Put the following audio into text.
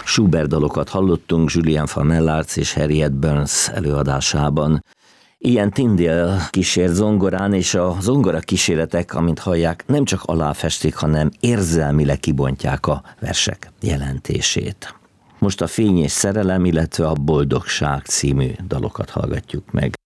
Schubert dalokat hallottunk Julien van Mellarc és Harriet Burns előadásában. Ian Tyndale kísért zongorán, és a zongora kíséretek, amint hallják, nem csak aláfestik, hanem érzelmileg kibontják a versek jelentését. Most a Fény és szerelem, illetve a Boldogság című dalokat hallgatjuk meg.